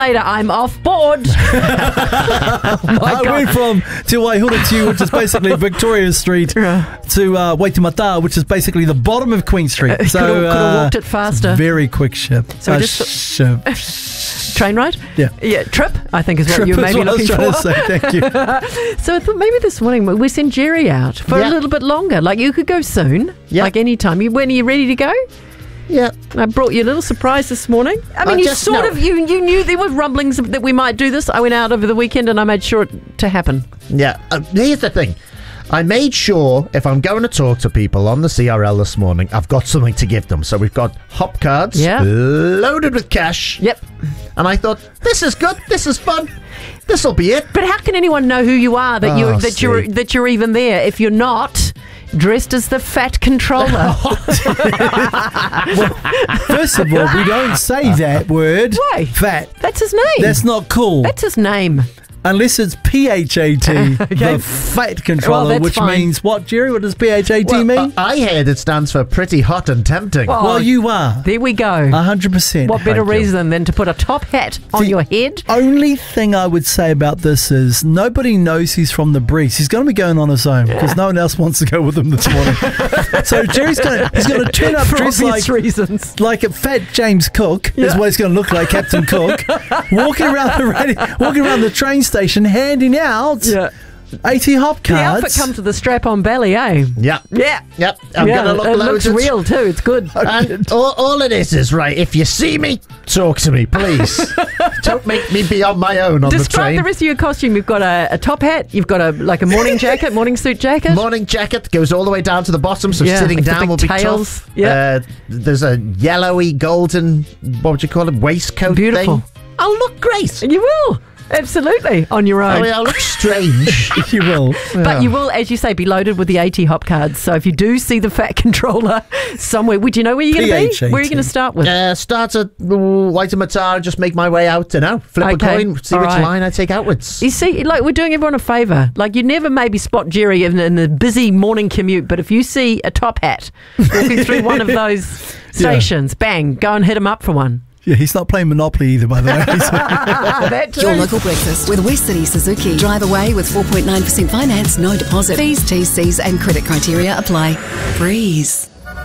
later, I'm off board. I went from Te Waihura, which is basically Victoria Street, to Waitemata, which is basically the bottom of Queen Street. So could have walked it faster. Very quick ship. So train ride? Yeah, trip, I think is what you may be looking for. I was trying to say, thank you. So I thought maybe this morning we send Jerry out for a little bit longer. Like you could go soon, like any time. When are you ready to go? Yeah. I brought you a little surprise this morning. I mean, you knew there were rumblings that we might do this. I went out over the weekend and I made sure it to happen. Yeah. Here's the thing. I made sure if I'm going to talk to people on the CRL this morning, I've got something to give them. So we've got hop cards loaded with cash. Yep. And I thought, this is good. This is fun. This will be it. But how can anyone know who you are that you're even there if you're not dressed as the fat controller? Well, first of all, we don't say that word. Why? Fat. That's his name. That's not cool. That's his name. Unless it's PHAT, the fat controller, which means what, Jerry? What does PHAT mean? I heard it stands for pretty hot and tempting. Well, you are. There we go. 100%. What better reason than to put a top hat on your head? Only thing I would say about this is nobody knows he's from the Breeze. He's going to be going on his own because no one else wants to go with him this morning. So Jerry's going to turn up dressed like a fat James Cook is what he's going to look like, Captain Cook, walking around the train station handing out 80 hop cards. The outfit comes with a strap-on belly, eh? Yep. I'm going to look it loads. It looks real too. It's good. And all it is right. If you see me, talk to me, please. Don't make me be on my own on the train. Describe the rest of your costume. You've got a top hat. You've got a morning jacket, morning suit jacket. Morning jacket goes all the way down to the bottom, so sitting down will be tough. There's a yellowy, golden, what would you call it, waistcoat Beautiful. thing. I'll look great. You will. Absolutely, on your own. I mean, I'll look strange. You will. But you will, as you say, be loaded with the 80 hop cards. So if you do see the fat controller somewhere, would you know where you're going to be? Where are you going to start with? Start at Waitemata, just make my way out, flip a coin, see which line I take outwards. You see, like we're doing everyone a favour. Like you never maybe spot Jerry in the busy morning commute, but if you see a top hat walking through one of those stations, bang, go and hit him up for one. Yeah, he's not playing Monopoly either, by the way. That too. Your local breakfast with West City Suzuki. Drive away with 4.9% finance, no deposit. Fees, TCs and credit criteria apply. Breeze.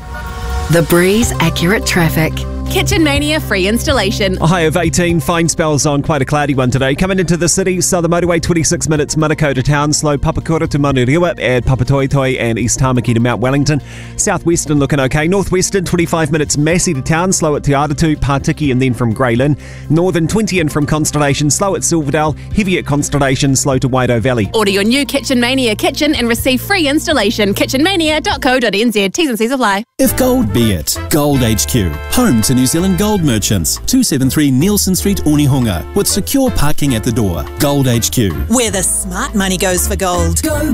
The Breeze Accurate Traffic. Kitchen Mania free installation. A high of 18, fine spells on, quite a cloudy one today. Coming into the city, Southern Motorway, 26 minutes, Manukau to town, slow Papakura to Manurewa, add Papatoetoe and East Tamaki to Mount Wellington. Southwestern looking okay. Northwestern, 25 minutes, Massey to town, slow at Te Aratū, Partiki and then from Greylin. Northern, 20 in from Constellation, slow at Silverdale, heavy at Constellation, slow to Waido Valley. Order your new Kitchen Mania kitchen and receive free installation. kitchenmania.co.nz. T's and C's apply. If gold be it, Gold HQ. Home to New Zealand gold merchants. 273 Nielsen Street, Onehunga. With secure parking at the door. Gold HQ. Where the smart money goes for gold. Go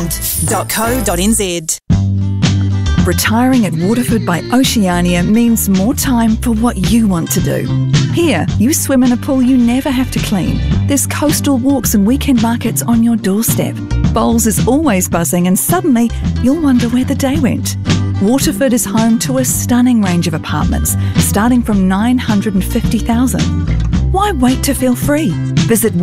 gold.co.nz. Retiring at Waterford by Oceania means more time for what you want to do. Here, you swim in a pool you never have to clean. There's coastal walks and weekend markets on your doorstep. Bowls is always buzzing and suddenly you'll wonder where the day went. Waterford is home to a stunning range of apartments, starting from $950,000. Why wait to feel free? Visit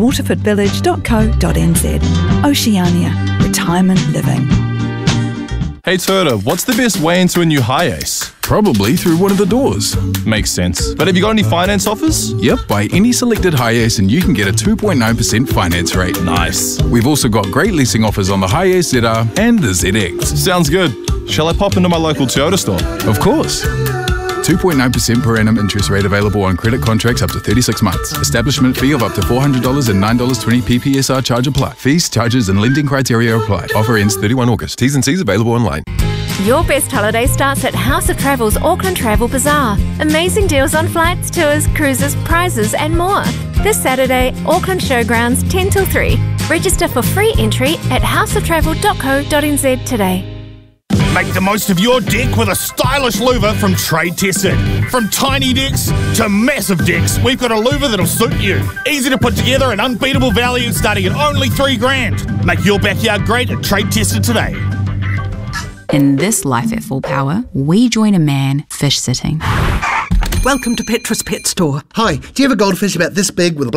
waterfordvillage.co.nz. Oceania. Retirement living. Hey Turda, what's the best way into a new Hiace? Probably through one of the doors. Makes sense. But have you got any finance offers? Yep, buy any selected Hiace and you can get a 2.9% finance rate. Nice. We've also got great leasing offers on the Hiace ZR and the ZX. Sounds good. Shall I pop into my local Toyota store? Of course. 2.9% per annum interest rate available on credit contracts up to 36 months. Establishment fee of up to $400 and $9.20 PPSR charge apply. Fees, charges and lending criteria apply. Offer ends 31 August. T's and C's available online. Your best holiday starts at House of Travel's Auckland Travel Bazaar. Amazing deals on flights, tours, cruises, prizes and more. This Saturday, Auckland Showgrounds 10 till 3. Register for free entry at houseoftravel.co.nz today. Make the most of your deck with a stylish louver from Trade Tested. From tiny decks to massive decks, we've got a louver that'll suit you. Easy to put together and unbeatable value starting at only $3,000. Make your backyard great at Trade Tested today. In this life at full power, we join a man fish sitting. Welcome to Petra's Pet Store. Hi, do you have a goldfish about this big with a